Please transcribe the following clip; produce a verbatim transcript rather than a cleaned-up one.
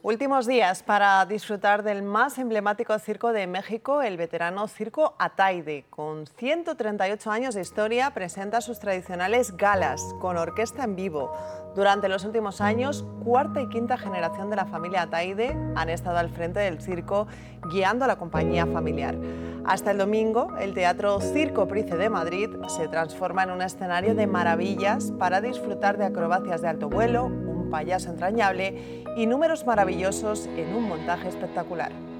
Últimos días para disfrutar del más emblemático circo de México, el veterano Circo Ataide. Con ciento treinta y ocho años de historia, presenta sus tradicionales galas con orquesta en vivo. Durante los últimos años, cuarta y quinta generación de la familia Ataide han estado al frente del circo, guiando a la compañía familiar. Hasta el domingo, el Teatro Circo Price de Madrid se transforma en un escenario de maravillas para disfrutar de acrobacias de alto vuelo, un payaso entrañable y números maravillosos en un montaje espectacular.